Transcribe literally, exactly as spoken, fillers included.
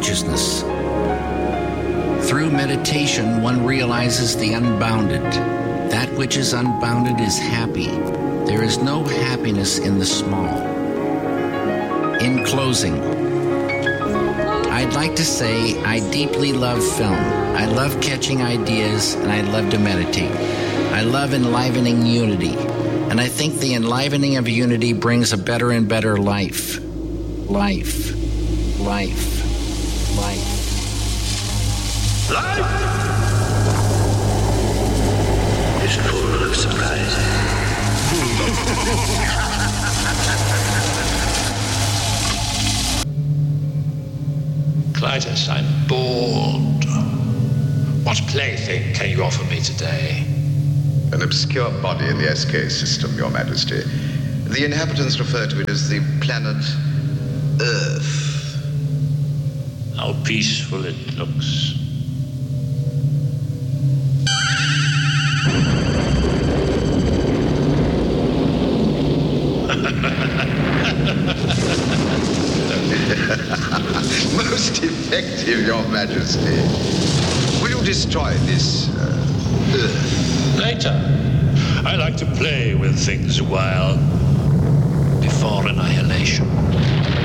consciousness. Through meditation, one realizes the unbounded. That which is unbounded is happy. There is no happiness in the small. In closing, I'd like to say I deeply love film. I love catching ideas, and I love to meditate. I love enlivening unity, and I think the enlivening of unity brings a better and better life. Life. Life. Life. Life is full of surprises. Clytus, I'm bored. What plaything can you offer me today? An obscure body in the S K system, Your Majesty. The inhabitants refer to it as the planet Earth. How peaceful it looks. Most effective, Your Majesty. Will you destroy this uh, Earth? Later. I like to play with things a while before annihilation.